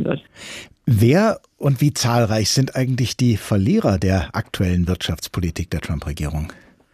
wird. Wer und wie zahlreich sind eigentlich die Verlierer der aktuellen Wirtschaftspolitik der Trump-Regierung?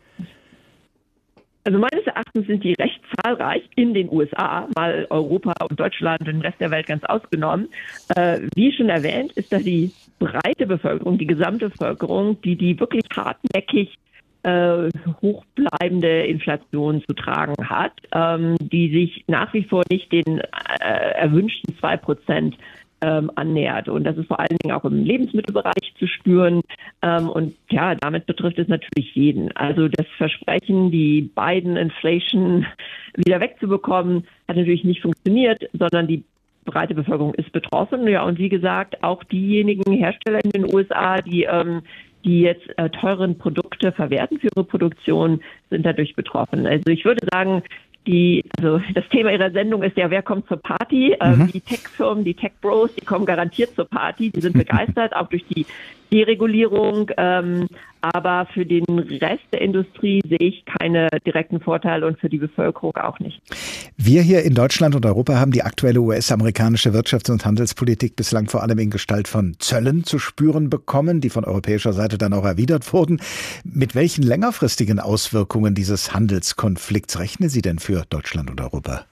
Also meines Erachtens sind die recht zahlreich in den USA, mal Europa und Deutschland und den Rest der Welt ganz ausgenommen. Wie schon erwähnt, ist da die breite Bevölkerung, die gesamte Bevölkerung, die wirklich hartnäckig hochbleibende Inflation zu tragen hat, die sich nach wie vor nicht den erwünschten 2% annähert. Und das ist vor allen Dingen auch im Lebensmittelbereich zu spüren. Und ja, damit betrifft es natürlich jeden. Also das Versprechen, die Biden-Inflation wieder wegzubekommen, hat natürlich nicht funktioniert, sondern die breite Bevölkerung ist betroffen. Ja, und wie gesagt, auch diejenigen Hersteller in den USA, die jetzt teuren Produkte verwerten für ihre Produktion, sind dadurch betroffen. Also ich würde sagen, das Thema Ihrer Sendung ist ja, wer kommt zur Party? Die Tech-Firmen, die Tech-Bros, die kommen garantiert zur Party. Die sind begeistert, auch durch die Deregulierung. Aber für den Rest der Industrie sehe ich keine direkten Vorteile und für die Bevölkerung auch nicht. Wir hier in Deutschland und Europa haben die aktuelle US-amerikanische Wirtschafts- und Handelspolitik bislang vor allem in Gestalt von Zöllen zu spüren bekommen, die von europäischer Seite dann auch erwidert wurden. Mit welchen längerfristigen Auswirkungen dieses Handelskonflikts rechnen Sie denn für Deutschland und Europa?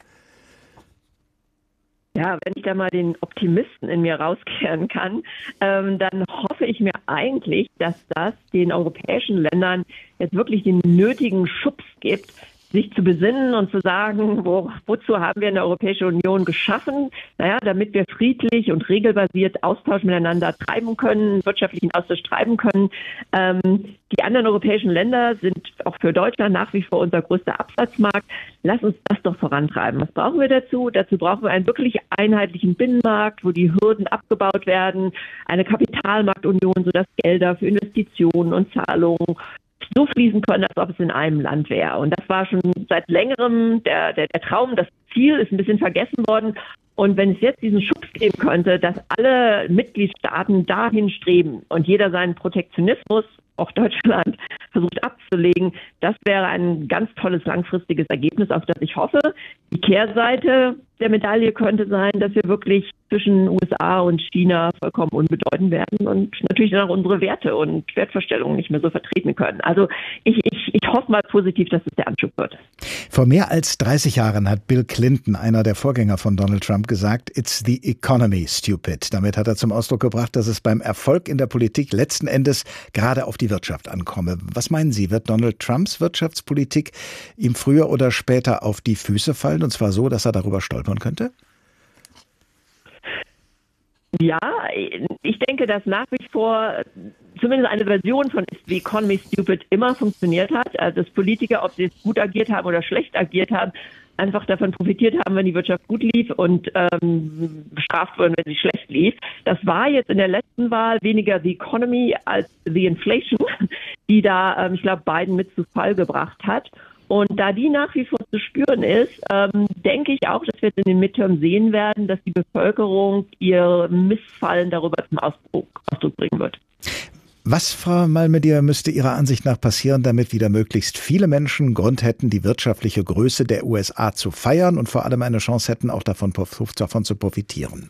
Ja, wenn ich da mal den Optimisten in mir rauskehren kann, dann hoffe ich mir eigentlich, dass das den europäischen Ländern jetzt wirklich den nötigen Schubs gibt, sich zu besinnen und zu sagen, wozu haben wir eine Europäische Union geschaffen? Naja, damit wir friedlich und regelbasiert Austausch miteinander treiben können, wirtschaftlichen Austausch treiben können. Die anderen europäischen Länder sind auch für Deutschland nach wie vor unser größter Absatzmarkt. Lass uns das doch vorantreiben. Was brauchen wir dazu? Dazu brauchen wir einen wirklich einheitlichen Binnenmarkt, wo die Hürden abgebaut werden, eine Kapitalmarktunion, sodass Gelder für Investitionen und Zahlungen so fließen können, als ob es in einem Land wäre. Und das war schon seit längerem der Traum. Das Ziel ist ein bisschen vergessen worden. Und wenn es jetzt diesen Schubs geben könnte, dass alle Mitgliedstaaten dahin streben und jeder seinen Protektionismus, auch Deutschland, versucht abzulegen, das wäre ein ganz tolles langfristiges Ergebnis, auf das ich hoffe. Die Kehrseite der Medaille könnte sein, dass wir wirklich zwischen USA und China vollkommen unbedeutend werden und natürlich dann auch unsere Werte und Wertvorstellungen nicht mehr so vertreten können. Also ich hoffe mal positiv, dass es der Anschub wird. Vor mehr als 30 Jahren hat Bill Clinton, einer der Vorgänger von Donald Trump, gesagt, "It's the economy, stupid." Damit hat er zum Ausdruck gebracht, dass es beim Erfolg in der Politik letzten Endes gerade auf die Wirtschaft ankomme. Was meinen Sie, wird Donald Trumps Wirtschaftspolitik ihm früher oder später auf die Füße fallen, und zwar so, dass er darüber stolpern könnte? Ja, ich denke, dass nach wie vor zumindest eine Version von Is the Economy Stupid immer funktioniert hat. Also dass Politiker, ob sie es gut agiert haben oder schlecht agiert haben, einfach davon profitiert haben, wenn die Wirtschaft gut lief und bestraft wurden, wenn sie schlecht lief. Das war jetzt in der letzten Wahl weniger the Economy als the Inflation, die da, ich glaube, Biden mit zu Fall gebracht hat. Und da die nach wie vor zu spüren ist, denke ich auch, dass wir jetzt in den Midterms sehen werden, dass die Bevölkerung ihr Missfallen darüber zum Ausdruck bringen wird. Was, Frau Malmedier, müsste Ihrer Ansicht nach passieren, damit wieder möglichst viele Menschen Grund hätten, die wirtschaftliche Größe der USA zu feiern und vor allem eine Chance hätten, auch davon zu profitieren?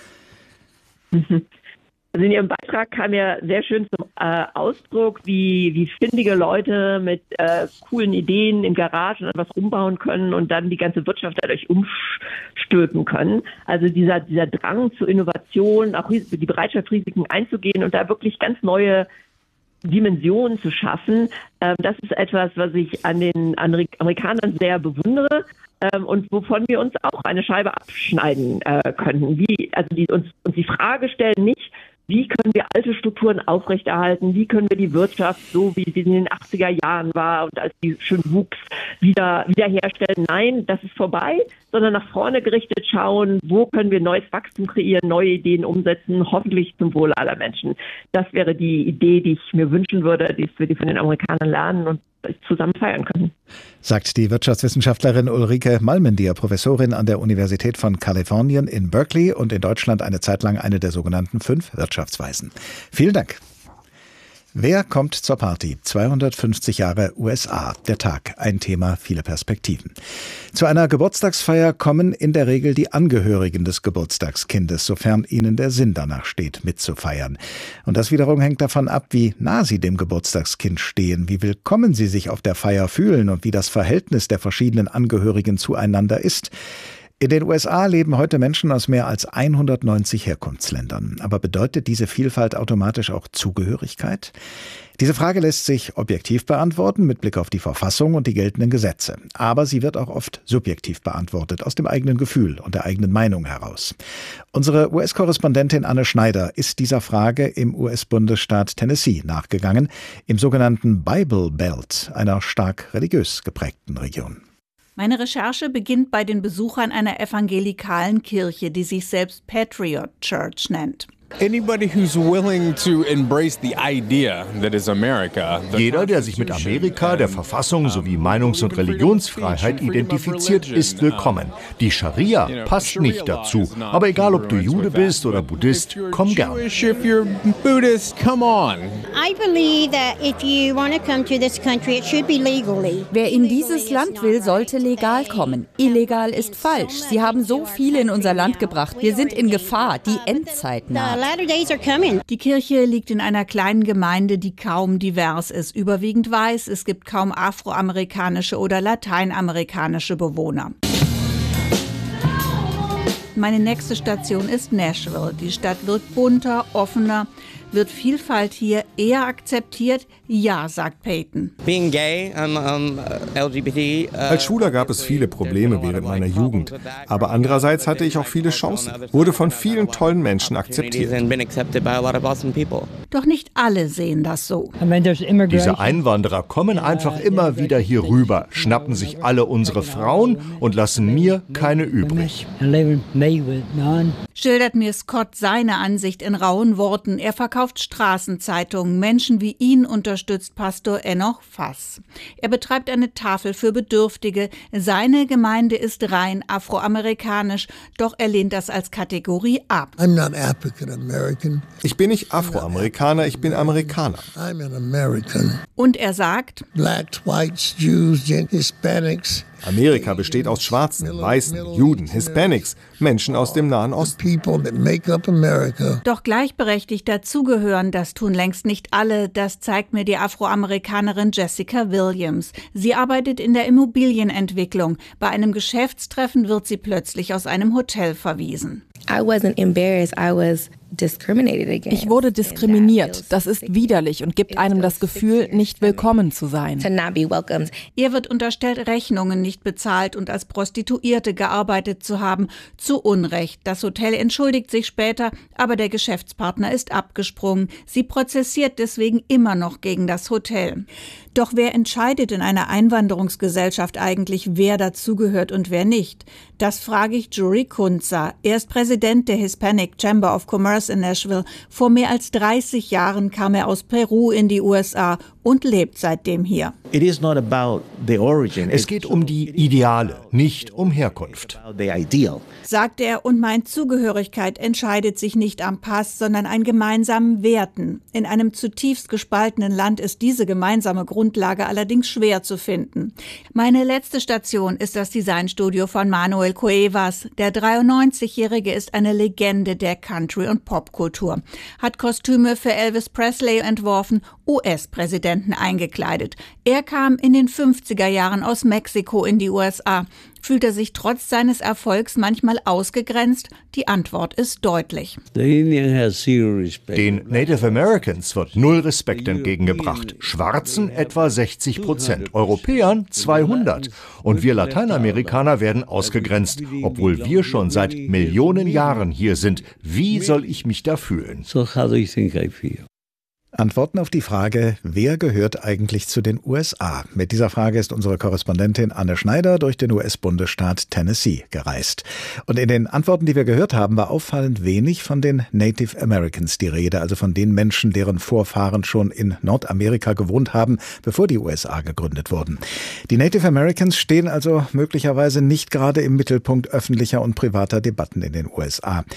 Also in Ihrem Beitrag kam ja sehr schön zum Ausdruck, wie findige Leute mit coolen Ideen in Garagen etwas umbauen können und dann die ganze Wirtschaft dadurch umstülpen können. Also dieser Drang zur Innovation, auch die Bereitschaft, Risiken einzugehen und da wirklich ganz neue Dimensionen zu schaffen, das ist etwas, was ich an den Amerikanern sehr bewundere. Und wovon wir uns auch eine Scheibe abschneiden könnten. Uns die Frage stellen nicht, wie können wir alte Strukturen aufrechterhalten, wie können wir die Wirtschaft, so wie sie in den 80er Jahren war und als die schön wuchs, wiederherstellen. Nein, das ist vorbei, sondern nach vorne gerichtet schauen, wo können wir neues Wachstum kreieren, neue Ideen umsetzen, hoffentlich zum Wohle aller Menschen. Das wäre die Idee, die ich mir wünschen würde, die wir von den Amerikanern lernen und zusammen feiern können. Sagt die Wirtschaftswissenschaftlerin Ulrike Malmendier, Professorin an der Universität von Kalifornien in Berkeley und in Deutschland eine Zeit lang eine der sogenannten 5 Wirtschaftsweisen. Vielen Dank. Wer kommt zur Party? 250 Jahre USA. Der Tag. Ein Thema, viele Perspektiven. Zu einer Geburtstagsfeier kommen in der Regel die Angehörigen des Geburtstagskindes, sofern ihnen der Sinn danach steht, mitzufeiern. Und das wiederum hängt davon ab, wie nah sie dem Geburtstagskind stehen, wie willkommen sie sich auf der Feier fühlen und wie das Verhältnis der verschiedenen Angehörigen zueinander ist. In den USA leben heute Menschen aus mehr als 190 Herkunftsländern. Aber bedeutet diese Vielfalt automatisch auch Zugehörigkeit? Diese Frage lässt sich objektiv beantworten mit Blick auf die Verfassung und die geltenden Gesetze. Aber sie wird auch oft subjektiv beantwortet, aus dem eigenen Gefühl und der eigenen Meinung heraus. Unsere US-Korrespondentin Anne Schneider ist dieser Frage im US-Bundesstaat Tennessee nachgegangen, im sogenannten Bible Belt, einer stark religiös geprägten Region. Meine Recherche beginnt bei den Besuchern einer evangelikalen Kirche, die sich selbst Patriot Church nennt. Jeder, der sich mit Amerika, der Verfassung sowie Meinungs- und Religionsfreiheit identifiziert, ist willkommen. Die Scharia passt nicht dazu. Aber egal, ob du Jude bist oder Buddhist, komm gern. Wer in dieses Land will, sollte legal kommen. Illegal ist falsch. Sie haben so viele in unser Land gebracht. Wir sind in Gefahr. Die Endzeit naht. Die Kirche liegt in einer kleinen Gemeinde, die kaum divers ist, überwiegend weiß. Es gibt kaum afroamerikanische oder lateinamerikanische Bewohner. Meine nächste Station ist Nashville. Die Stadt wird bunter, offener. Wird Vielfalt hier eher akzeptiert? Ja, sagt Peyton. Als Schwuler gab es viele Probleme während meiner Jugend. Aber andererseits hatte ich auch viele Chancen. Wurde von vielen tollen Menschen akzeptiert. Doch nicht alle sehen das so. Diese Einwanderer kommen einfach immer wieder hier rüber, schnappen sich alle unsere Frauen und lassen mir keine übrig. Schildert mir Scott seine Ansicht in rauen Worten. Er verkauft Straßenzeitungen. Menschen wie ihn unterstützt Pastor Enoch Fass. Er betreibt eine Tafel für Bedürftige. Seine Gemeinde ist rein afroamerikanisch, doch er lehnt das als Kategorie ab. Ich bin nicht Afroamerikaner, ich bin Amerikaner. Und er sagt, Blacks, Whites, Jews, Hispanics. Amerika besteht aus Schwarzen, Weißen, Juden, Hispanics, Menschen aus dem Nahen Osten. Doch gleichberechtigt dazugehören, das tun längst nicht alle. Das zeigt mir die Afroamerikanerin Jessica Williams. Sie arbeitet in der Immobilienentwicklung. Bei einem Geschäftstreffen wird sie plötzlich aus einem Hotel verwiesen. Ich wurde diskriminiert. Das ist widerlich und gibt einem das Gefühl, nicht willkommen zu sein. Ihr wird unterstellt, Rechnungen nicht bezahlt und als Prostituierte gearbeitet zu haben. Zu Unrecht. Das Hotel entschuldigt sich später, aber der Geschäftspartner ist abgesprungen. Sie prozessiert deswegen immer noch gegen das Hotel. Doch wer entscheidet in einer Einwanderungsgesellschaft eigentlich, wer dazugehört und wer nicht? Das frage ich Jory Kunza. Er ist Präsident der Hispanic Chamber of Commerce in Nashville. Vor mehr als 30 Jahren kam er aus Peru in die USA und lebt seitdem hier. Es geht um die Ideale, nicht um Herkunft. Sagt er, und meint, Zugehörigkeit entscheidet sich nicht am Pass, sondern an gemeinsamen Werten. In einem zutiefst gespaltenen Land ist diese gemeinsame Grundlage allerdings schwer zu finden. Meine letzte Station ist das Designstudio von Manuel Cuevas. Der 93-Jährige ist eine Legende der Country- und Popkultur. Hat Kostüme für Elvis Presley entworfen, US-Präsidenten eingekleidet. Er kam in den 50er Jahren aus Mexiko in die USA. Fühlt er sich trotz seines Erfolgs manchmal ausgegrenzt? Die Antwort ist deutlich. Den Native Americans wird null Respekt entgegengebracht. Schwarzen etwa 60%, Europäern 200. Und wir Lateinamerikaner werden ausgegrenzt, obwohl wir schon seit Millionen Jahren hier sind. Wie soll ich mich da fühlen? Antworten auf die Frage, wer gehört eigentlich zu den USA? Mit dieser Frage ist unsere Korrespondentin Anne Schneider durch den US-Bundesstaat Tennessee gereist. Und in den Antworten, die wir gehört haben, war auffallend wenig von den Native Americans die Rede, also von den Menschen, deren Vorfahren schon in Nordamerika gewohnt haben, bevor die USA gegründet wurden. Die Native Americans stehen also möglicherweise nicht gerade im Mittelpunkt öffentlicher und privater Debatten in den USA.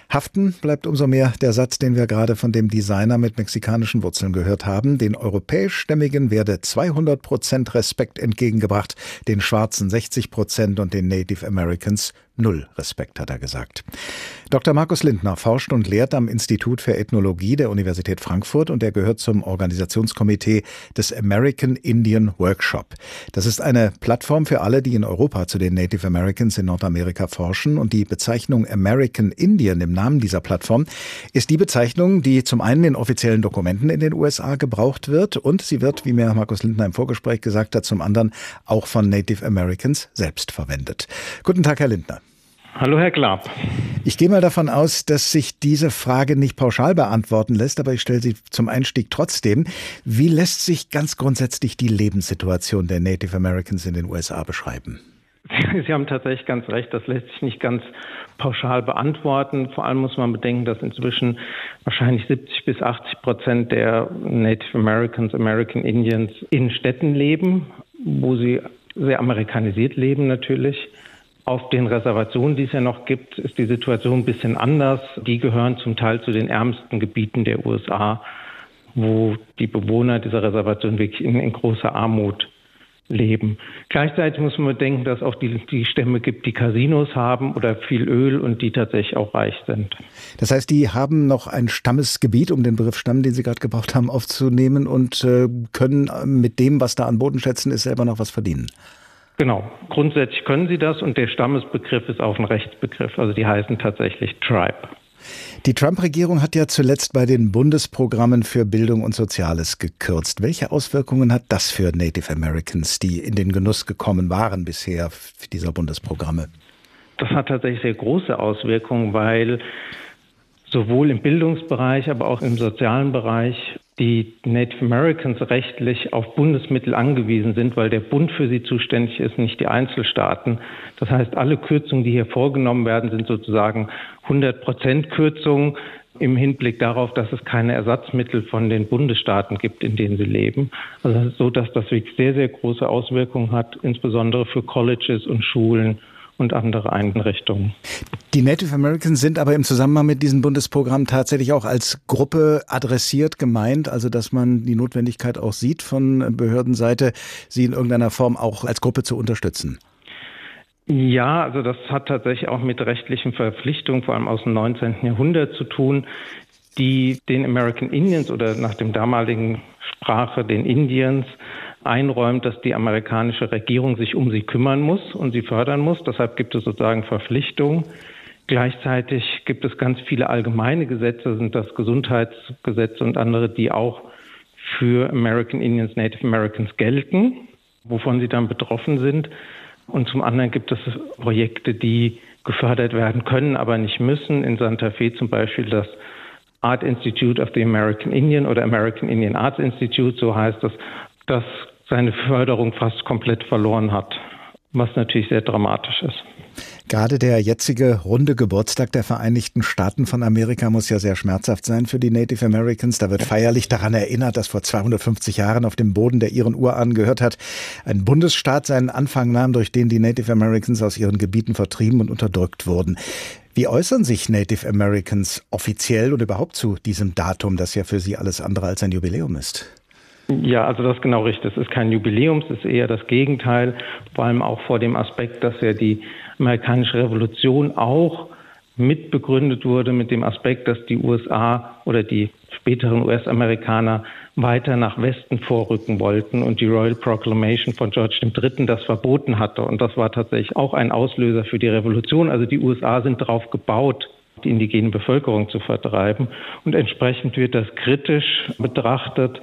Haften bleibt umso mehr der Satz, den wir gerade von dem Designer mit mexikanischen Wurzeln gehört haben. Den europäischstämmigen werde 200% Respekt entgegengebracht, den Schwarzen 60% und den Native Americans 0 Respekt, hat er gesagt. Dr. Markus Lindner forscht und lehrt am Institut für Ethnologie der Universität Frankfurt und er gehört zum Organisationskomitee des American Indian Workshop. Das ist eine Plattform für alle, die in Europa zu den Native Americans in Nordamerika forschen, und die Bezeichnung American Indian im Namen dieser Plattform ist die Bezeichnung, die zum einen in offiziellen Dokumenten in den USA gebraucht wird, und sie wird, wie mir Markus Lindner im Vorgespräch gesagt hat, zum anderen auch von Native Americans selbst verwendet. Guten Tag, Herr Lindner. Hallo, Herr Glab. Ich gehe mal davon aus, dass sich diese Frage nicht pauschal beantworten lässt, aber ich stelle sie zum Einstieg trotzdem. Wie lässt sich ganz grundsätzlich die Lebenssituation der Native Americans in den USA beschreiben? Sie haben tatsächlich ganz recht, das lässt sich nicht ganz pauschal beantworten. Vor allem muss man bedenken, dass inzwischen wahrscheinlich 70-80% der Native Americans, American Indians in Städten leben, wo sie sehr amerikanisiert leben natürlich. Auf den Reservationen, die es ja noch gibt, ist die Situation ein bisschen anders. Die gehören zum Teil zu den ärmsten Gebieten der USA, wo die Bewohner dieser Reservation wirklich in großer Armut leben. Gleichzeitig muss man bedenken, dass es auch die Stämme gibt, die Casinos haben oder viel Öl und die tatsächlich auch reich sind. Das heißt, die haben noch ein Stammesgebiet, um den Begriff Stamm, den Sie gerade gebraucht haben, aufzunehmen, und können mit dem, was da an Bodenschätzen ist, selber noch was verdienen. Genau, grundsätzlich können sie das, und der Stammesbegriff ist auch ein Rechtsbegriff, also die heißen tatsächlich Tribe. Die Trump-Regierung hat ja zuletzt bei den Bundesprogrammen für Bildung und Soziales gekürzt. Welche Auswirkungen hat das für Native Americans, die in den Genuss gekommen waren bisher dieser Bundesprogramme? Das hat tatsächlich sehr große Auswirkungen, weil sowohl im Bildungsbereich, aber auch im sozialen Bereich die Native Americans rechtlich auf Bundesmittel angewiesen sind, weil der Bund für sie zuständig ist, nicht die Einzelstaaten. Das heißt, alle Kürzungen, die hier vorgenommen werden, sind sozusagen 100% Kürzungen im Hinblick darauf, dass es keine Ersatzmittel von den Bundesstaaten gibt, in denen sie leben. Also so, dass das wirklich sehr, sehr große Auswirkungen hat, insbesondere für Colleges und Schulen und andere Einrichtungen. Die Native Americans sind aber im Zusammenhang mit diesem Bundesprogramm tatsächlich auch als Gruppe adressiert gemeint, also dass man die Notwendigkeit auch sieht von Behördenseite, sie in irgendeiner Form auch als Gruppe zu unterstützen. Ja, also das hat tatsächlich auch mit rechtlichen Verpflichtungen, vor allem aus dem 19. Jahrhundert zu tun, die den American Indians oder nach dem damaligen Sprache den Indians einräumt, dass die amerikanische Regierung sich um sie kümmern muss und sie fördern muss. Deshalb gibt es sozusagen Verpflichtungen. Gleichzeitig gibt es ganz viele allgemeine Gesetze, sind das Gesundheitsgesetze und andere, die auch für American Indians, Native Americans gelten, wovon sie dann betroffen sind. Und zum anderen gibt es Projekte, die gefördert werden können, aber nicht müssen. In Santa Fe zum Beispiel das Art Institute of the American Indian oder American Indian Arts Institute, so heißt es, das seine Förderung fast komplett verloren hat, was natürlich sehr dramatisch ist. Gerade der jetzige runde Geburtstag der Vereinigten Staaten von Amerika muss ja sehr schmerzhaft sein für die Native Americans. Da wird feierlich daran erinnert, dass vor 250 Jahren auf dem Boden, der ihren Urahnen gehört hat, ein Bundesstaat seinen Anfang nahm, durch den die Native Americans aus ihren Gebieten vertrieben und unterdrückt wurden. Wie äußern sich Native Americans offiziell und überhaupt zu diesem Datum, das ja für sie alles andere als ein Jubiläum ist? Ja, also das ist genau richtig. Es ist kein Jubiläum, es ist eher das Gegenteil, vor allem auch vor dem Aspekt, dass ja die amerikanische Revolution auch mitbegründet wurde mit dem Aspekt, dass die USA oder die späteren US-Amerikaner weiter nach Westen vorrücken wollten und die Royal Proclamation von George III. Das verboten hatte. Und das war tatsächlich auch ein Auslöser für die Revolution. Also die USA sind darauf gebaut, die indigene Bevölkerung zu vertreiben. Und entsprechend wird das kritisch betrachtet.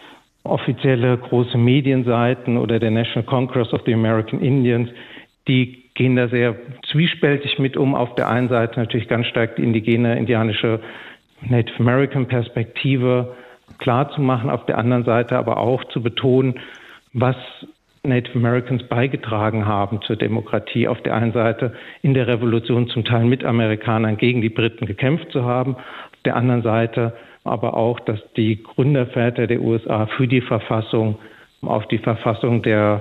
Offizielle große Medienseiten oder der National Congress of the American Indians, die gehen da sehr zwiespältig mit um. Auf der einen Seite natürlich ganz stark die indigene, indianische Native American Perspektive klar zu machen, auf der anderen Seite aber auch zu betonen, was Native Americans beigetragen haben zur Demokratie. Auf der einen Seite in der Revolution zum Teil mit Amerikanern gegen die Briten gekämpft zu haben, auf der anderen Seite aber auch, dass die Gründerväter der USA für die Verfassung, auf die Verfassung der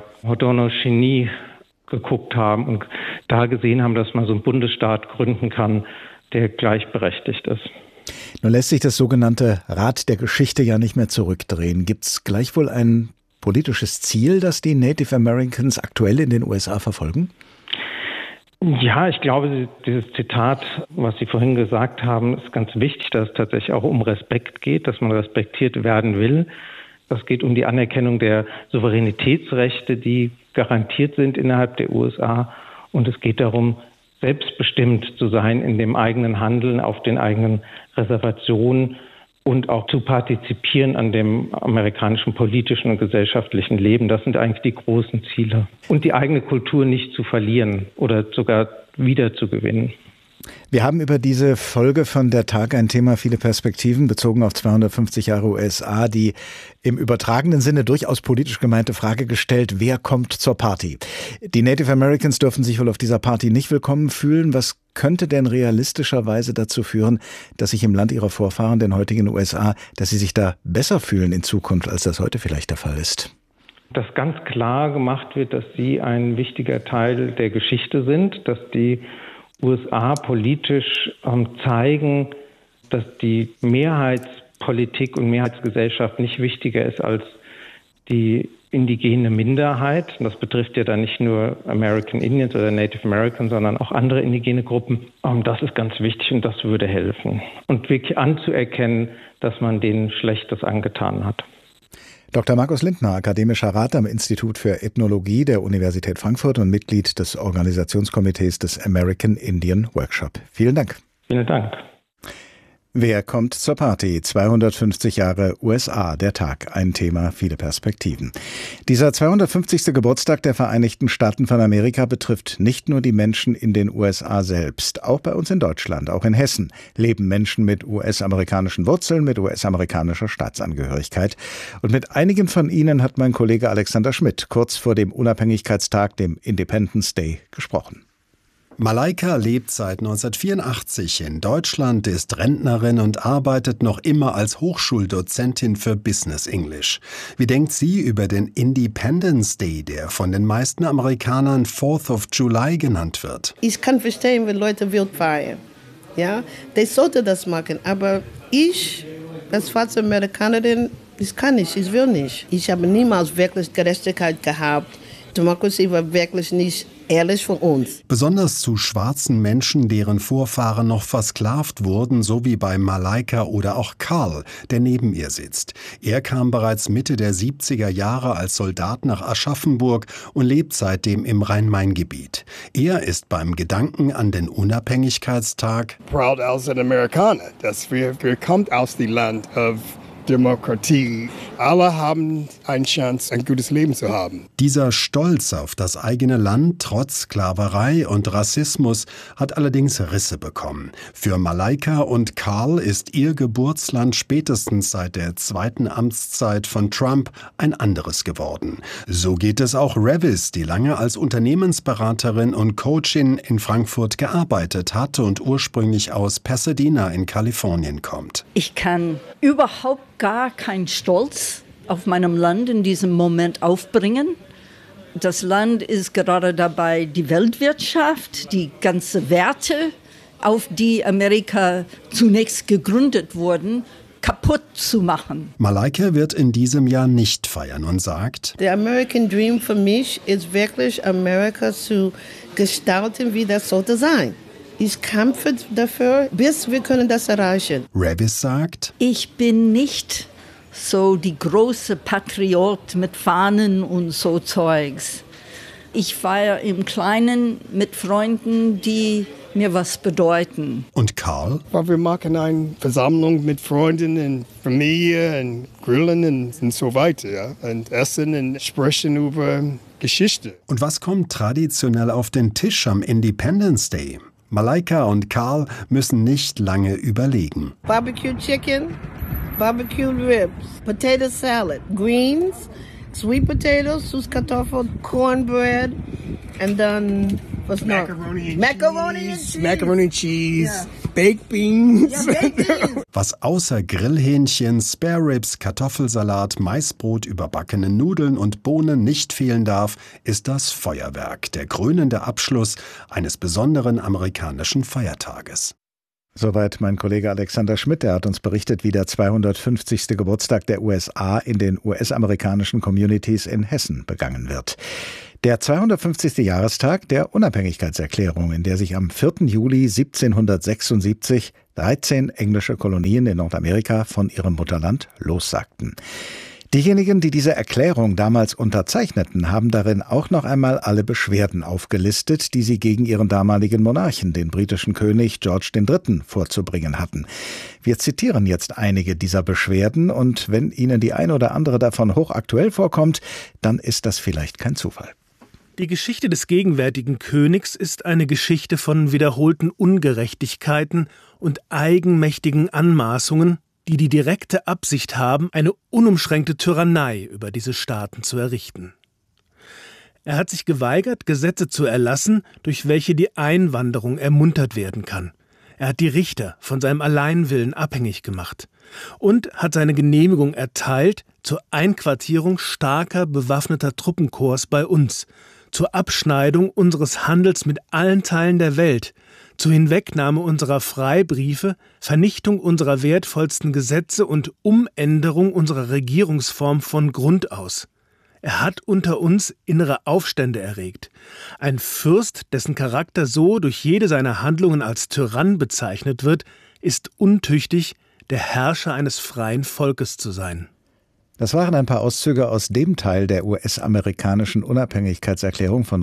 Haudenosaunee geguckt haben und da gesehen haben, dass man so einen Bundesstaat gründen kann, der gleichberechtigt ist. Nun lässt sich das sogenannte Rad der Geschichte ja nicht mehr zurückdrehen. Gibt es gleichwohl ein politisches Ziel, das die Native Americans aktuell in den USA verfolgen? Ja, ich glaube, dieses Zitat, was Sie vorhin gesagt haben, ist ganz wichtig, dass es tatsächlich auch um Respekt geht, dass man respektiert werden will. Es geht um die Anerkennung der Souveränitätsrechte, die garantiert sind innerhalb der USA. Und es geht darum, selbstbestimmt zu sein in dem eigenen Handeln, auf den eigenen Reservationen und auch zu partizipieren an dem amerikanischen politischen und gesellschaftlichen Leben. Das sind eigentlich die großen Ziele. Und die eigene Kultur nicht zu verlieren oder sogar wiederzugewinnen. Wir haben über diese Folge von Der Tag ein Thema, viele Perspektiven, bezogen auf 250 Jahre USA, die im übertragenen Sinne durchaus politisch gemeinte Frage gestellt, wer kommt zur Party? Die Native Americans dürfen sich wohl auf dieser Party nicht willkommen fühlen. Was könnte denn realistischerweise dazu führen, dass sich im Land ihrer Vorfahren, den heutigen USA, dass sie sich da besser fühlen in Zukunft, als das heute vielleicht der Fall ist? Dass ganz klar gemacht wird, dass sie ein wichtiger Teil der Geschichte sind, dass die USA politisch zeigen, dass die Mehrheitspolitik und Mehrheitsgesellschaft nicht wichtiger ist als die indigene Minderheit. Das betrifft ja dann nicht nur American Indians oder Native Americans, sondern auch andere indigene Gruppen. Das ist ganz wichtig und das würde helfen. Und wirklich anzuerkennen, dass man denen Schlechtes angetan hat. Dr. Markus Lindner, akademischer Rat am Institut für Ethnologie der Universität Frankfurt und Mitglied des Organisationskomitees des American Indian Workshop. Vielen Dank. Vielen Dank. Wer kommt zur Party? 250 Jahre USA, der Tag. Ein Thema, viele Perspektiven. Dieser 250. Geburtstag der Vereinigten Staaten von Amerika betrifft nicht nur die Menschen in den USA selbst. Auch bei uns in Deutschland, auch in Hessen, leben Menschen mit US-amerikanischen Wurzeln, mit US-amerikanischer Staatsangehörigkeit. Und mit einigen von ihnen hat mein Kollege Alexander Schmidt kurz vor dem Unabhängigkeitstag, dem Independence Day, gesprochen. Malaika lebt seit 1984 in Deutschland, ist Rentnerin und arbeitet noch immer als Hochschuldozentin für Business English. Wie denkt sie über den Independence Day, der von den meisten Amerikanern 4th of July genannt wird? Ich kann verstehen, wenn Leute wild feiern. Ja, die sollten das machen, aber ich, als schwarze Amerikanerin, das kann ich, ich will nicht. Ich habe niemals wirklich Gerechtigkeit gehabt. Demokratie war wirklich nicht ehrlich von uns. Besonders zu schwarzen Menschen, deren Vorfahren noch versklavt wurden, so wie bei Malaika oder auch Carl, der neben ihr sitzt. Er kam bereits Mitte der 70er Jahre als Soldat nach Aschaffenburg und lebt seitdem im Rhein-Main-Gebiet. Er ist beim Gedanken an den Unabhängigkeitstag proud als ein Amerikaner, dass wir kommen aus dem Land of Demokratie. Alle haben eine Chance, ein gutes Leben zu haben. Dieser Stolz auf das eigene Land trotz Sklaverei und Rassismus hat allerdings Risse bekommen. Für Malaika und Carl ist ihr Geburtsland spätestens seit der zweiten Amtszeit von Trump ein anderes geworden. So geht es auch Revis, die lange als Unternehmensberaterin und Coachin in Frankfurt gearbeitet hat und ursprünglich aus Pasadena in Kalifornien kommt. Ich kann überhaupt gar keinen Stolz auf meinem Land in diesem Moment aufbringen. Das Land ist gerade dabei, die Weltwirtschaft, die ganzen Werte, auf die Amerika zunächst gegründet wurden, kaputt zu machen. Malaika wird in diesem Jahr nicht feiern und sagt: Der American Dream für mich ist wirklich, Amerika zu gestalten, wie das sollte sein. Ich kämpfe dafür, bis wir können das erreichen. Revis sagt: Ich bin nicht so die große Patriot mit Fahnen und so Zeugs. Ich feiere im Kleinen mit Freunden, die mir was bedeuten. Und Carl? Wir machen eine Versammlung mit Freunden und Familie und grillen und so weiter. Ja? Und essen und sprechen über Geschichte. Und was kommt traditionell auf den Tisch am Independence Day? Malaika und Carl müssen nicht lange überlegen. Barbecue Chicken, Barbecue Ribs, Potato Salad, Greens, Sweet Potatoes, Süßkartoffeln, Cornbread and dann was noch? Macaroni and Cheese, yeah. Baked Beans. Ja, Baked Beans. Was außer Grillhähnchen, Spare Ribs, Kartoffelsalat, Maisbrot, überbackenen Nudeln und Bohnen nicht fehlen darf, ist das Feuerwerk, der krönende Abschluss eines besonderen amerikanischen Feiertages. Soweit mein Kollege Alexander Schmidt, der hat uns berichtet, wie der 250. Geburtstag der USA in den US-amerikanischen Communities in Hessen begangen wird. Der 250. Jahrestag der Unabhängigkeitserklärung, in der sich am 4. Juli 1776 13 englische Kolonien in Nordamerika von ihrem Mutterland lossagten. Diejenigen, die diese Erklärung damals unterzeichneten, haben darin auch noch einmal alle Beschwerden aufgelistet, die sie gegen ihren damaligen Monarchen, den britischen König George III., vorzubringen hatten. Wir zitieren jetzt einige dieser Beschwerden und wenn Ihnen die eine oder andere davon hochaktuell vorkommt, dann ist das vielleicht kein Zufall. Die Geschichte des gegenwärtigen Königs ist eine Geschichte von wiederholten Ungerechtigkeiten und eigenmächtigen Anmaßungen, die die direkte Absicht haben, eine unumschränkte Tyrannei über diese Staaten zu errichten. Er hat sich geweigert, Gesetze zu erlassen, durch welche die Einwanderung ermuntert werden kann. Er hat die Richter von seinem Alleinwillen abhängig gemacht und hat seine Genehmigung erteilt zur Einquartierung starker bewaffneter Truppenkorps bei uns, zur Abschneidung unseres Handels mit allen Teilen der Welt, zur Hinwegnahme unserer Freibriefe, Vernichtung unserer wertvollsten Gesetze und Umänderung unserer Regierungsform von Grund aus. Er hat unter uns innere Aufstände erregt. Ein Fürst, dessen Charakter so durch jede seiner Handlungen als Tyrann bezeichnet wird, ist untüchtig, der Herrscher eines freien Volkes zu sein. Das waren ein paar Auszüge aus dem Teil der US-amerikanischen Unabhängigkeitserklärung von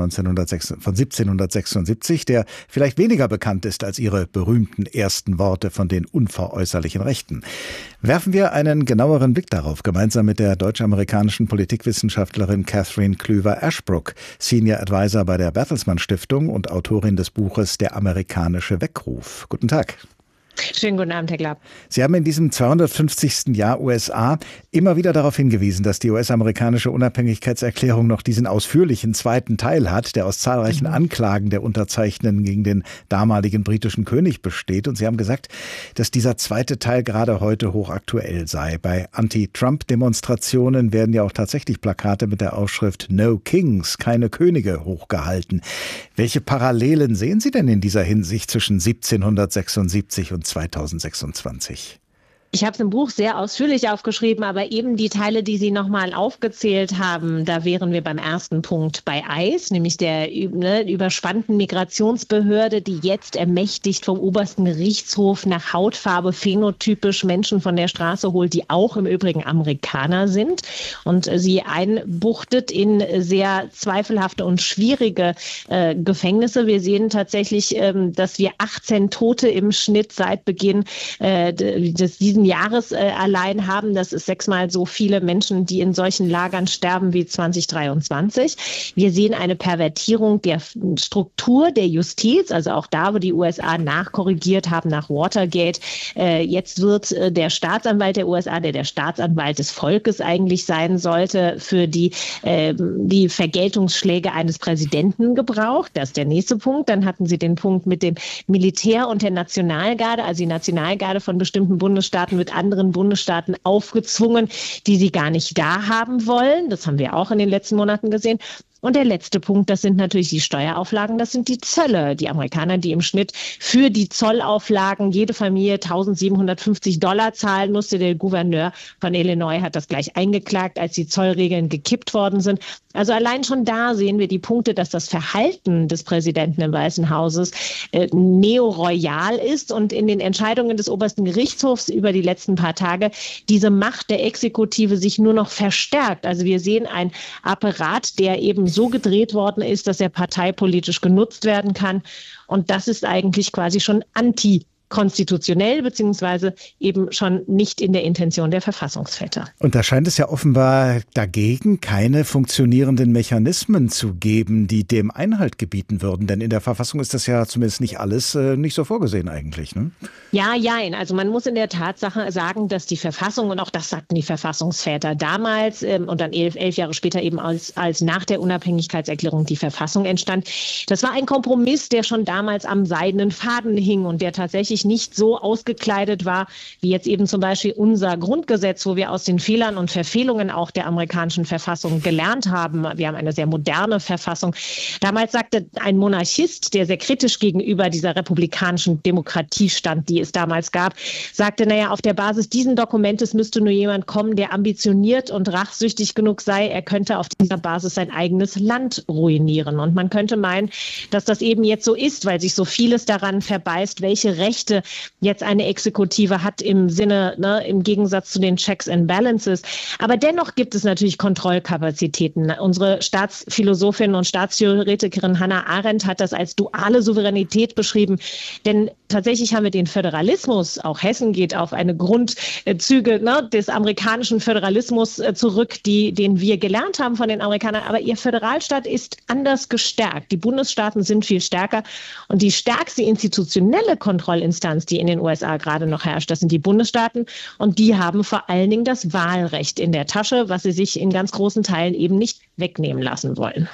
1776, der vielleicht weniger bekannt ist als ihre berühmten ersten Worte von den unveräußerlichen Rechten. Werfen wir einen genaueren Blick darauf, gemeinsam mit der deutsch-amerikanischen Politikwissenschaftlerin Catherine Klüver-Ashbrook, Senior Advisor bei der Bertelsmann Stiftung und Autorin des Buches Der amerikanische Weckruf. Guten Tag. Schönen guten Abend, Herr Glapp. Sie haben in diesem 250. Jahr USA immer wieder darauf hingewiesen, dass die US-amerikanische Unabhängigkeitserklärung noch diesen ausführlichen zweiten Teil hat, der aus zahlreichen Anklagen der Unterzeichnenden gegen den damaligen britischen König besteht. Und Sie haben gesagt, dass dieser zweite Teil gerade heute hochaktuell sei. Bei Anti-Trump-Demonstrationen werden ja auch tatsächlich Plakate mit der Aufschrift No Kings, keine Könige, hochgehalten. Welche Parallelen sehen Sie denn in dieser Hinsicht zwischen 1776 und 2026? Ich habe es im Buch sehr ausführlich aufgeschrieben, aber eben die Teile, die Sie nochmal aufgezählt haben, da wären wir beim ersten Punkt bei ICE, nämlich der überspannten Migrationsbehörde, die jetzt ermächtigt vom obersten Gerichtshof nach Hautfarbe phänotypisch Menschen von der Straße holt, die auch im Übrigen Amerikaner sind und sie einbuchtet in sehr zweifelhafte und schwierige Gefängnisse. Wir sehen tatsächlich, dass wir 18 Tote im Schnitt seit Beginn diesen Jahres allein haben. Das ist 6-mal so viele Menschen, die in solchen Lagern sterben wie 2023. Wir sehen eine Pervertierung der Struktur der Justiz, also auch da, wo die USA nachkorrigiert haben nach Watergate. Jetzt wird der Staatsanwalt der USA, der Staatsanwalt des Volkes eigentlich sein sollte, für die Vergeltungsschläge eines Präsidenten gebraucht. Das ist der nächste Punkt. Dann hatten Sie den Punkt mit dem Militär und der Nationalgarde, also die Nationalgarde von bestimmten Bundesstaaten mit anderen Bundesstaaten aufgezwungen, die sie gar nicht da haben wollen. Das haben wir auch in den letzten Monaten gesehen. Und der letzte Punkt, das sind natürlich die Steuerauflagen, das sind die Zölle. Die Amerikaner, die im Schnitt für die Zollauflagen jede Familie $1.750 zahlen musste. Der Gouverneur von Illinois hat das gleich eingeklagt, als die Zollregeln gekippt worden sind. Also allein schon da sehen wir die Punkte, dass das Verhalten des Präsidenten im Weißen Hauses neoroyal ist und in den Entscheidungen des obersten Gerichtshofs über die letzten paar Tage diese Macht der Exekutive sich nur noch verstärkt. Also wir sehen einen Apparat, der eben so gedreht worden ist, dass er parteipolitisch genutzt werden kann. Und das ist eigentlich quasi schon antikonstitutionell, beziehungsweise eben schon nicht in der Intention der Verfassungsväter. Und da scheint es ja offenbar dagegen keine funktionierenden Mechanismen zu geben, die dem Einhalt gebieten würden. Denn in der Verfassung ist das ja zumindest nicht alles nicht so vorgesehen eigentlich, ne? Ja, jein. Also man muss in der Tatsache sagen, dass die Verfassung, und auch das sagten die Verfassungsväter damals und dann 11 Jahre später eben als nach der Unabhängigkeitserklärung die Verfassung entstand, das war ein Kompromiss, der schon damals am seidenen Faden hing und der tatsächlich tatsächlich nicht so ausgekleidet war, wie jetzt eben zum Beispiel unser Grundgesetz, wo wir aus den Fehlern und Verfehlungen auch der amerikanischen Verfassung gelernt haben. Wir haben eine sehr moderne Verfassung. Damals sagte ein Monarchist, der sehr kritisch gegenüber dieser republikanischen Demokratie stand, die es damals gab, sagte, naja, auf der Basis dieses Dokumentes müsste nur jemand kommen, der ambitioniert und rachsüchtig genug sei. Er könnte auf dieser Basis sein eigenes Land ruinieren. Und man könnte meinen, dass das eben jetzt so ist, weil sich so vieles daran verbeißt, welche Rechte jetzt eine Exekutive hat im Sinne, im Gegensatz zu den Checks and Balances. Aber dennoch gibt es natürlich Kontrollkapazitäten. Unsere Staatsphilosophin und Staatstheoretikerin Hannah Arendt hat das als duale Souveränität beschrieben. Denn tatsächlich haben wir den Föderalismus, auch Hessen geht auf eine Grundzüge des amerikanischen Föderalismus zurück, den wir gelernt haben von den Amerikanern. Aber ihr Föderalstaat ist anders gestärkt. Die Bundesstaaten sind viel stärker. Und die stärkste institutionelle Kontrollinstanz, die in den USA gerade noch herrscht, das sind die Bundesstaaten. Und die haben vor allen Dingen das Wahlrecht in der Tasche, was sie sich in ganz großen Teilen eben nicht wegnehmen lassen wollen.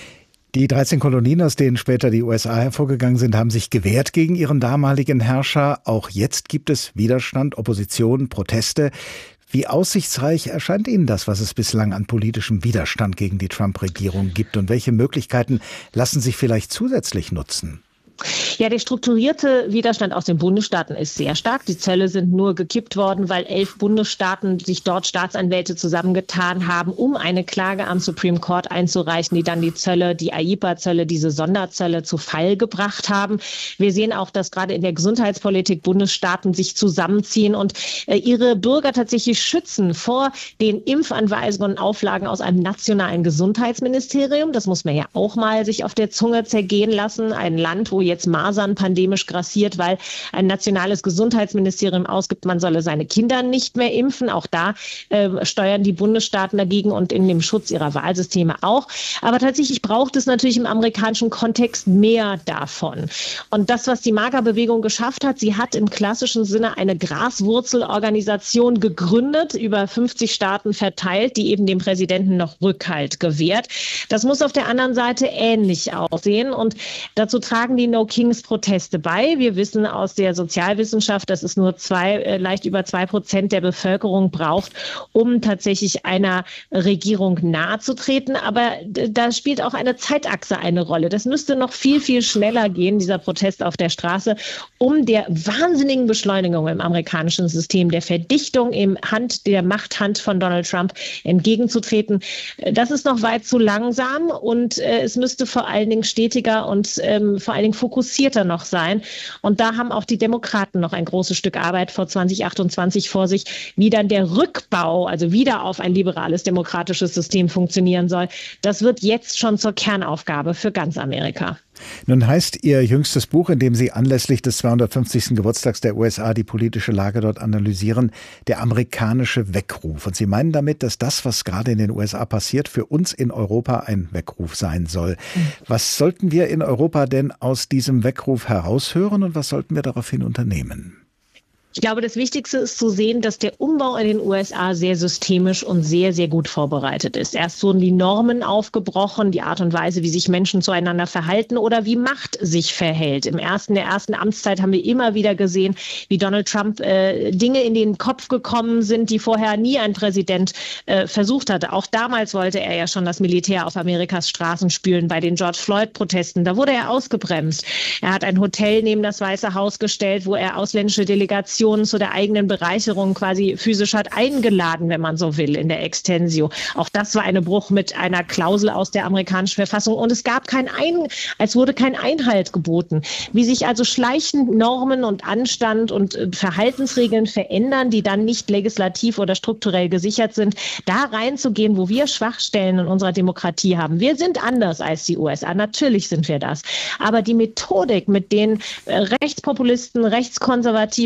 Die 13 Kolonien, aus denen später die USA hervorgegangen sind, haben sich gewehrt gegen ihren damaligen Herrscher. Auch jetzt gibt es Widerstand, Opposition, Proteste. Wie aussichtsreich erscheint Ihnen das, was es bislang an politischem Widerstand gegen die Trump-Regierung gibt? Und welche Möglichkeiten lassen sich vielleicht zusätzlich nutzen? Ja, der strukturierte Widerstand aus den Bundesstaaten ist sehr stark. Die Zölle sind nur gekippt worden, weil 11 Bundesstaaten sich dort Staatsanwälte zusammengetan haben, um eine Klage am Supreme Court einzureichen, die dann die Zölle, die AIPA-Zölle, diese Sonderzölle zu Fall gebracht haben. Wir sehen auch, dass gerade in der Gesundheitspolitik Bundesstaaten sich zusammenziehen und ihre Bürger tatsächlich schützen vor den Impfanweisungen und Auflagen aus einem nationalen Gesundheitsministerium. Das muss man ja auch mal sich auf der Zunge zergehen lassen. Ein Land, wo jetzt Masern pandemisch grassiert, weil ein nationales Gesundheitsministerium ausgibt, man solle seine Kinder nicht mehr impfen. Auch da steuern die Bundesstaaten dagegen und in dem Schutz ihrer Wahlsysteme auch. Aber tatsächlich braucht es natürlich im amerikanischen Kontext mehr davon. Und das, was die MAGA-Bewegung geschafft hat, sie hat im klassischen Sinne eine Graswurzelorganisation gegründet, über 50 Staaten verteilt, die eben dem Präsidenten noch Rückhalt gewährt. Das muss auf der anderen Seite ähnlich aussehen. Und dazu tragen die No-Kings-Proteste bei. Wir wissen aus der Sozialwissenschaft, dass es nur leicht über 2% der Bevölkerung braucht, um tatsächlich einer Regierung nahezutreten. Aber da spielt auch eine Zeitachse eine Rolle. Das müsste noch viel, viel schneller gehen, dieser Protest auf der Straße, um der wahnsinnigen Beschleunigung im amerikanischen System, der Verdichtung der Machthand von Donald Trump entgegenzutreten. Das ist noch weit zu langsam und es müsste vor allen Dingen stetiger und vor allen Dingen fokussierter noch sein. Und da haben auch die Demokraten noch ein großes Stück Arbeit vor 2028 vor sich, wie dann der Rückbau, also wieder auf ein liberales demokratisches System funktionieren soll. Das wird jetzt schon zur Kernaufgabe für ganz Amerika. Nun heißt Ihr jüngstes Buch, in dem Sie anlässlich des 250. Geburtstags der USA die politische Lage dort analysieren, der amerikanische Weckruf. Und Sie meinen damit, dass das, was gerade in den USA passiert, für uns in Europa ein Weckruf sein soll. Was sollten wir in Europa denn aus diesem Weckruf heraushören und was sollten wir daraufhin unternehmen? Ich glaube, das Wichtigste ist zu sehen, dass der Umbau in den USA sehr systemisch und sehr, sehr gut vorbereitet ist. Erst wurden die Normen aufgebrochen, die Art und Weise, wie sich Menschen zueinander verhalten oder wie Macht sich verhält. In der ersten Amtszeit haben wir immer wieder gesehen, wie Donald Trump Dinge in den Kopf gekommen sind, die vorher nie ein Präsident versucht hatte. Auch damals wollte er ja schon das Militär auf Amerikas Straßen spülen bei den George Floyd-Protesten. Da wurde er ausgebremst. Er hat ein Hotel neben das Weiße Haus gestellt, wo er ausländische Delegationen zu der eigenen Bereicherung quasi physisch hat eingeladen, wenn man so will, in der Extensio. Auch das war ein Bruch mit einer Klausel aus der amerikanischen Verfassung und es gab als wurde kein Einhalt geboten. Wie sich also schleichend Normen und Anstand und Verhaltensregeln verändern, die dann nicht legislativ oder strukturell gesichert sind, da reinzugehen, wo wir Schwachstellen in unserer Demokratie haben. Wir sind anders als die USA, natürlich sind wir das. Aber die Methodik, mit denen Rechtspopulisten, Rechtskonservative, auch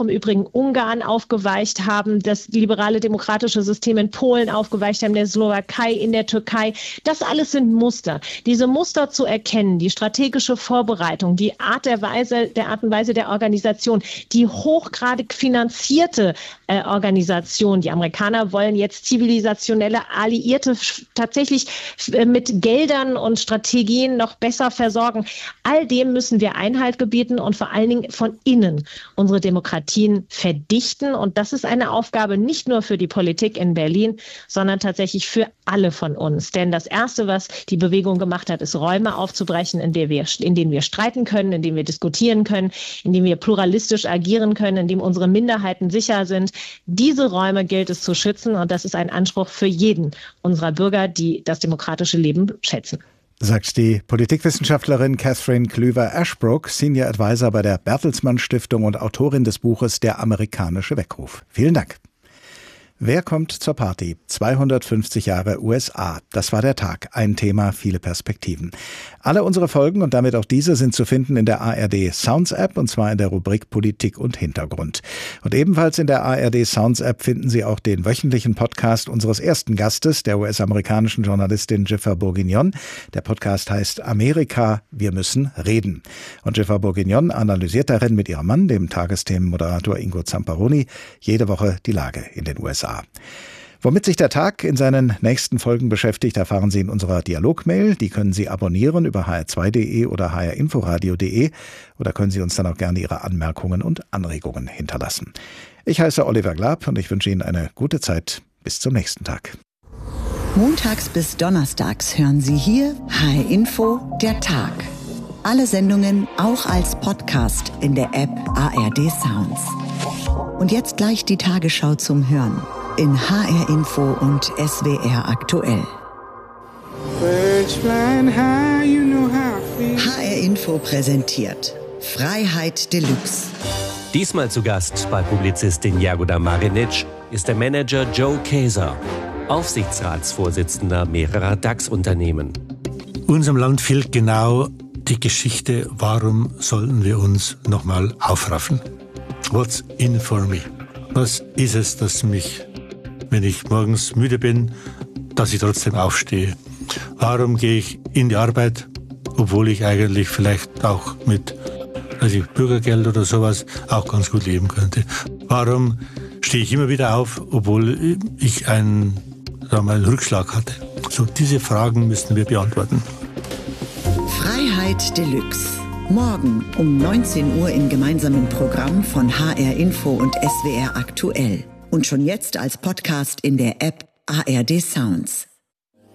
im Übrigen Ungarn aufgeweicht haben, das liberale demokratische System in Polen aufgeweicht haben, der Slowakei, in der Türkei. Das alles sind Muster. Diese Muster zu erkennen, die strategische Vorbereitung, die Art und Weise der Organisation, die hochgradig finanzierte Organisation. Die Amerikaner wollen jetzt zivilisationelle Alliierte tatsächlich mit Geldern und Strategien noch besser versorgen. All dem müssen wir Einhalt gebieten und vor allen Dingen von innen unsere Demokratien verdichten. Und das ist eine Aufgabe nicht nur für die Politik in Berlin, sondern tatsächlich für alle von uns. Denn das Erste, was die Bewegung gemacht hat, ist Räume aufzubrechen, in denen wir streiten können, in denen wir diskutieren können, in denen wir pluralistisch agieren können, in denen unsere Minderheiten sicher sind. Diese Räume gilt es zu schützen und das ist ein Anspruch für jeden unserer Bürger, die das demokratische Leben schätzen. Sagt die Politikwissenschaftlerin Catherine Klüver-Ashbrook, Senior Advisor bei der Bertelsmann Stiftung und Autorin des Buches Der amerikanische Weckruf. Vielen Dank. Wer kommt zur Party? 250 Jahre USA. Das war der Tag. Ein Thema, viele Perspektiven. Alle unsere Folgen und damit auch diese sind zu finden in der ARD Sounds App und zwar in der Rubrik Politik und Hintergrund. Und ebenfalls in der ARD Sounds App finden Sie auch den wöchentlichen Podcast unseres ersten Gastes, der US-amerikanischen Journalistin Jiffer Bourguignon. Der Podcast heißt Amerika, wir müssen reden. Und Jiffer Bourguignon analysiert darin mit ihrem Mann, dem Tagesthemenmoderator Ingo Zamparoni, jede Woche die Lage in den USA. Womit sich der Tag in seinen nächsten Folgen beschäftigt, erfahren Sie in unserer Dialogmail. Die können Sie abonnieren über hr2.de oder hrinforadio.de oder können Sie uns dann auch gerne Ihre Anmerkungen und Anregungen hinterlassen. Ich heiße Oliver Glab und ich wünsche Ihnen eine gute Zeit. Bis zum nächsten Tag. Montags bis donnerstags hören Sie hier HR Info, der Tag. Alle Sendungen auch als Podcast in der App ARD Sounds. Und jetzt gleich die Tagesschau zum Hören in HR Info und SWR aktuell. HR Info präsentiert Freiheit Deluxe. Diesmal zu Gast bei Publizistin Jagoda Marinic ist der Manager Joe Kaeser, Aufsichtsratsvorsitzender mehrerer DAX-Unternehmen. Unserem Land fehlt genau die Geschichte, warum sollten wir uns nochmal aufraffen? What's in it for me? Was ist es, das mich, wenn ich morgens müde bin, dass ich trotzdem aufstehe? Warum gehe ich in die Arbeit, obwohl ich eigentlich vielleicht auch mit Bürgergeld oder sowas auch ganz gut leben könnte? Warum stehe ich immer wieder auf, obwohl ich einen Rückschlag hatte? So, diese Fragen müssen wir beantworten. Freiheit Deluxe. Morgen um 19 Uhr im gemeinsamen Programm von HR Info und SWR aktuell. Und schon jetzt als Podcast in der App ARD Sounds.